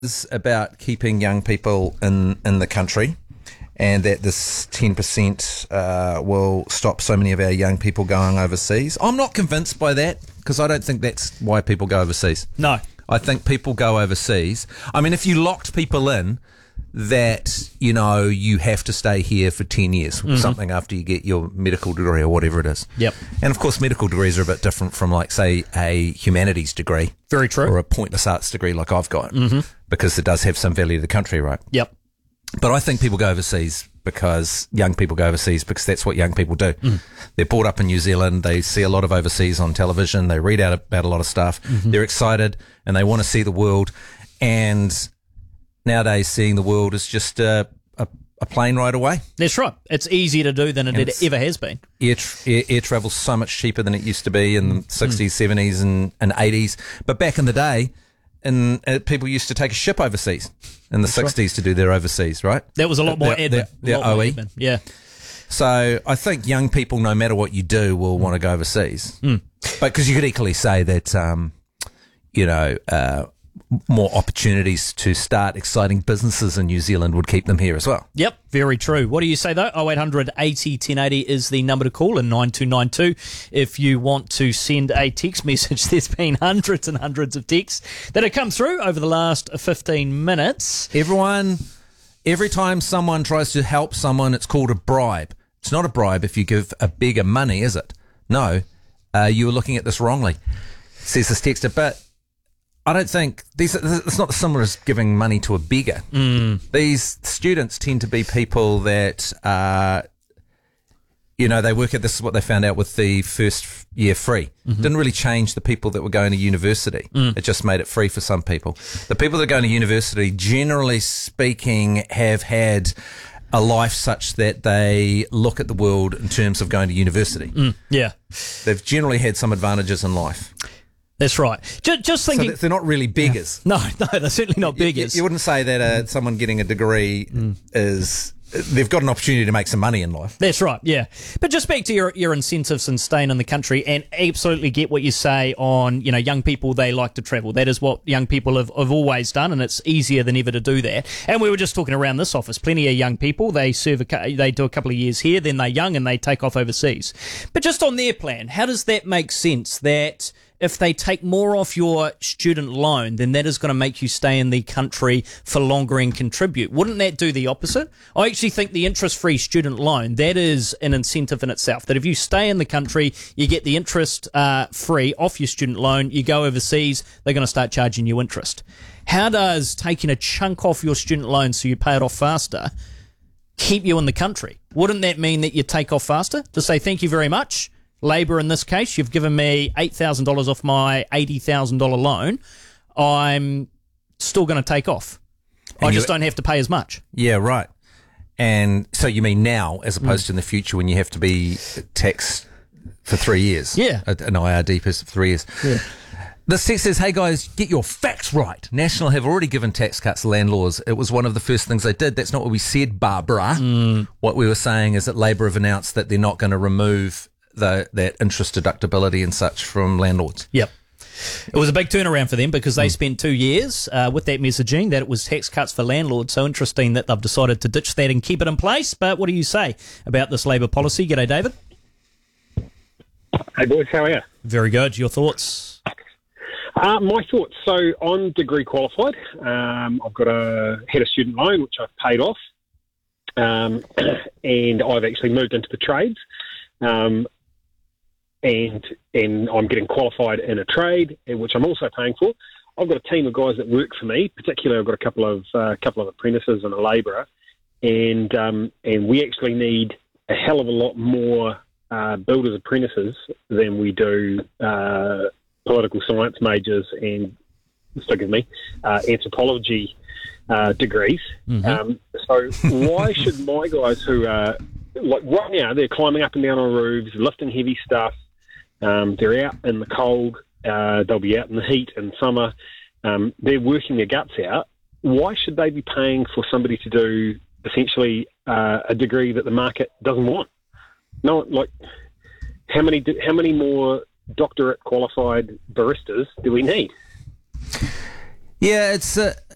is about keeping young people in the country, and that this 10% will stop so many of our young people going overseas. I'm not convinced by that, because I don't think that's why people go overseas. No. I think people go overseas. I mean, if you locked people in, that, you know, you have to stay here for 10 years or something after you get your medical degree or whatever it is. Yep. And of course, medical degrees are a bit different from, like, say, a humanities degree. Very true. Or a pointless arts degree like I've got, because it does have some value to the country, right? Yep. But I think people go overseas because young people go overseas because that's what young people do. They're brought up in New Zealand. They see a lot of overseas on television. They read out about a lot of stuff. They're excited and they want to see the world. And nowadays, seeing the world is just a plane ride away. That's right. It's easier to do than it ever has been. Air travel's so much cheaper than it used to be in the 60s, 70s and 80s. But back in the day, people used to take a ship overseas in the 60s to do their overseas, right? That was a lot more admin. Their OE. Yeah. So I think young people, no matter what you do, will want to go overseas. But because you could equally say that, more opportunities to start exciting businesses in New Zealand would keep them here as well. Yep, very true. What do you say, though? 0800 80 1080 is the number to call, and 9292 if you want to send a text message. There's been hundreds and hundreds of texts that have come through over the last 15 minutes. Every time someone tries to help someone, it's called a bribe. It's not a bribe if you give a beggar money, is it? No, you were looking at this wrongly, says this texter. But I don't think it's not similar as giving money to a beggar. These students tend to be people that, they work at, this is what they found out with the first year free. Didn't really change the people that were going to university. It just made it free for some people. The people that are going to university, generally speaking, have had a life such that they look at the world in terms of going to university. Yeah. They've generally had some advantages in life. That's right. Just thinking, so they're not really beggars. No, they're certainly not beggars. You wouldn't say that someone getting a degree they've got an opportunity to make some money in life. That's right, yeah. But just back to your incentives and staying in the country, and absolutely get what you say on, young people, they like to travel. That is what young people have always done, and it's easier than ever to do that. And we were just talking around this office, plenty of young people, they do a couple of years here, then they're young and they take off overseas. But just on their plan, how does that make sense that if they take more off your student loan, then that is going to make you stay in the country for longer and contribute? Wouldn't that do the opposite? I actually think the interest-free student loan, that is an incentive in itself, that if you stay in the country, you get the interest free off your student loan, you go overseas, they're going to start charging you interest. How does taking a chunk off your student loan so you pay it off faster keep you in the country? Wouldn't that mean that you take off faster to say thank you very much? Labor, in this case, you've given me $8,000 off my $80,000 loan. I'm still going to take off. I just don't have to pay as much. Yeah, right. And so you mean now, as opposed to in the future when you have to be taxed for 3 years? Yeah. An IRD person for 3 years. Yeah. This text says, hey guys, get your facts right. National have already given tax cuts to landlords. It was one of the first things they did. That's not what we said, Barbara. What we were saying is that Labor have announced that they're not going to remove that interest deductibility and such from landlords. Yep. It was a big turnaround for them because they spent 2 years with that messaging that it was tax cuts for landlords. So interesting that they've decided to ditch that and keep it in place. But what do you say about this Labor policy? G'day, David. Hey, boys. How are you? Very good. Your thoughts? My thoughts. So I'm degree qualified. I've got a head of student loan, which I've paid off. And I've actually moved into the trades. And I'm getting qualified in a trade, which I'm also paying for. I've got a team of guys that work for me. Particularly, I've got a couple of apprentices and a labourer, and we actually need a hell of a lot more builders apprentices than we do political science majors and, forgive me, anthropology degrees. So why should my guys who are like right now, they're climbing up and down on roofs, lifting heavy stuff. They're out in the cold. They'll be out in the heat in summer. They're working their guts out. Why should they be paying for somebody to do essentially a degree that the market doesn't want? No, like how many more doctorate qualified baristas do we need? Yeah, it's